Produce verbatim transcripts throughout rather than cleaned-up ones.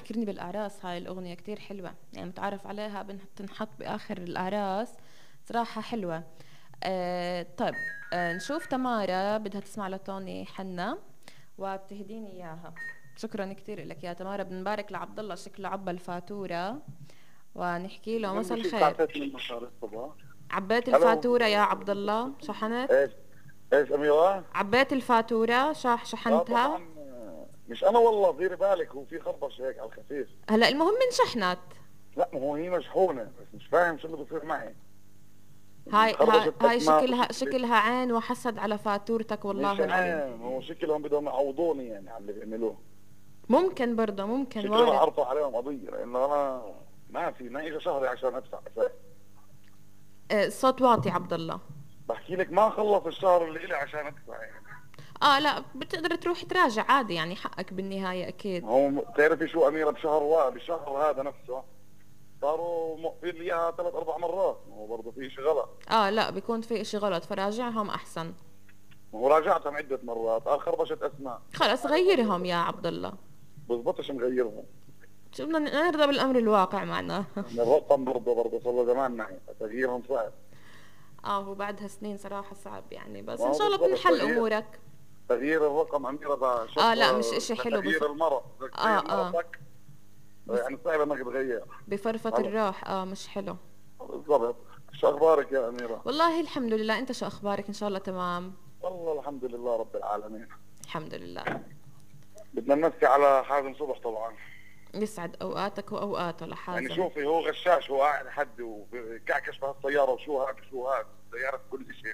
بتذكرني بالاعراس. هاي الاغنيه كتير حلوه، يعني متعرف عليها بتنحط باخر الاعراس، صراحه حلوه. آه طيب، آه نشوف تمارا بدها تسمع لتوني حنا وبتهديني اياها. شكرا كثير لك يا تمارا. بنبارك لعبد الله، شكله عبى الفاتوره ونحكي له مساء اهم شيء الخير. تعطيت من مصاري الصبح. عبيت الو. الفاتوره يا عبد الله؟ شحنت؟ ايش؟ ايش اميره؟ عبيت الفاتوره؟ شح اه شحنتها؟ طبعا. آه، مش انا والله، ديري بالك، هو في خربش هيك على الخفيف. هلا المهم انشحنت. لا، ما هو هي مشحونه، بس مش فاهم شو اللي بصير معي. هاي هاي خربشت هاي اسماء شكلها وشكلي. شكلها عين وحسد على فاتورتك مش والله العظيم. عين، هو شكلهم بدهم يعوضوني يعني على اللي بيعملوه. ممكن برضه، ممكن شكلي راح وارد. ارفع عليهم قضيه، لانه انا ما في ما اجى شهري عشان ادفع اساس. آه، الصوت واطي عبد الله. بحكي لك ما خلص الشهر اللي إلي عشان ادفع يعني. اه لا، بتقدر تروح تراجع عادي، يعني حقك بالنهاية اكيد. هو بتعرفي شو اميره، بشهر وا بالشهر هذا نفسه صاروا موقفين لي اياها ثلاث اربع مرات، ما هو برضه في شيء غلط. اه لا، بيكون في اشي غلط فراجعهم احسن. ما هو راجعتهم عده مرات، قال خربشت اسماء. خلص غيرهم يا عبد الله. بزبطش مغيرهم. شو بدنا نرضى بالامر الواقع معنا. يعني الرقم برضه برضه صار له زمان معي، تغييرهم صعب. اه، هو بعدها سنين صراحة صعب يعني، بس ما ان هو شاء الله بالضبط تنحل تغيير. امورك. تغيير الرقم اميره اه بشق لا، مش اشي حلو بف... لتغيير المرض، بدك اه تغير اه مرضك. بس يعني صعب انك تغير. بفرفط هلا الروح، اه مش حلو. بالضبط. شو اخبارك يا اميره؟ والله الحمد لله، انت شو اخبارك؟ ان شاء الله تمام. والله الحمد لله رب العالمين. الحمد لله. بدنا نمسي على حازم صبح طبعا. يسعد اوقاتك واوقاته يعني لحازم. شوفي، هو غشاش، هو قاعد حد وكعكش بهالسياره، وشو هذا شو هذا، سياره كل شيء.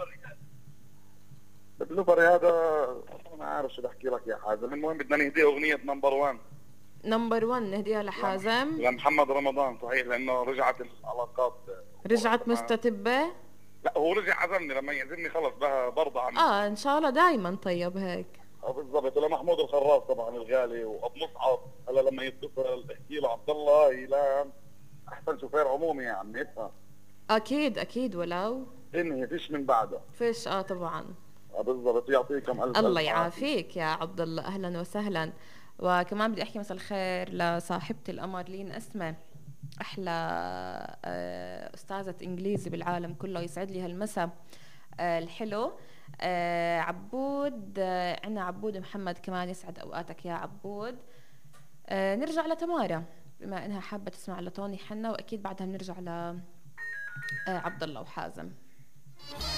اللوبري هذا ما عارف شو بحكي لك يا حازم. المهم بدنا نهدي اغنيه نمبر واحد نمبر واحد نهديها لحازم. لمحمد رمضان، صحيح، لانه رجعت العلاقات. رجعت مستتبة. لا، هو رجع عزمني، لما يعزمني خلص بقى برضى عني. اه ان شاء الله دايما طيب هيك. اه بالضبط. ولمحمود الخراف طبعا الغالي، وابو مصعب هلا لما يتصل احكي له عبد الله ايلام احسن شوفير عمومي يا عم يفهم. اكيد اكيد، ولو انهي فيش من بعده. فيش. اه طبعا. اه بالضبط. يعطيكم الف الله الف عافيه. يعافيك يا عبد الله، اهلا وسهلا. وكمان بدي احكي مساء الخير لصاحبتي القمر لين اسماء، احلى آه، استاذة انجليزي بالعالم كله. يسعد لي هالمساء آه، الحلو. آه، عبود، آه، عنا عبود محمد كمان، يسعد اوقاتك يا عبود. آه، نرجع لتمارا بما انها حابة تسمع لتوني حنا، واكيد بعدها بنرجع ل آه، عبد الله وحازم.